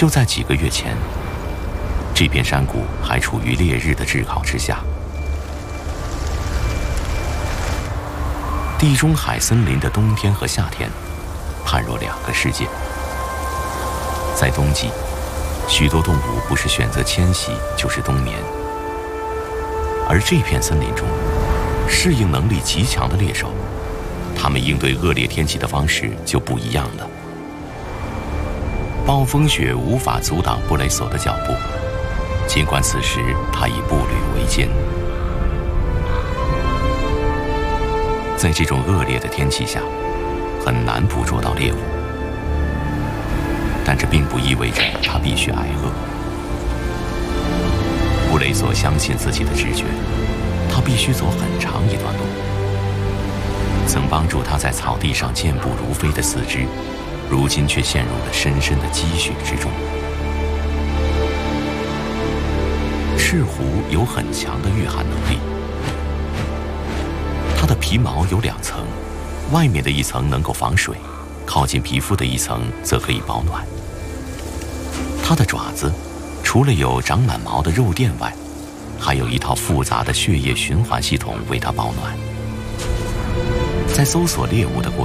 就在几个月前，这片山谷还处于烈日的炙烤之下。地中海森林的冬天和夏天，判若两个世界。在冬季，许多动物不是选择迁徙，就是冬眠。而这片森林中，适应能力极强的猎手，他们应对恶劣天气的方式就不一样了。暴风雪无法阻挡布雷索的脚步，尽管此时他已步履维艰。在这种恶劣的天气下，很难捕捉到猎物，但这并不意味着他必须挨饿。布雷索相信自己的直觉，他必须走很长一段路。曾帮助他在草地上健步如飞的四肢，如今却陷入了深深的积雪之中。赤狐有很强的御寒能力，它的皮毛有2层，外面的一层能够防水，靠近皮肤的一层则可以保暖。它的爪子除了有长满毛的肉垫外，还有一套复杂的血液循环系统为它保暖。在搜索猎物的过程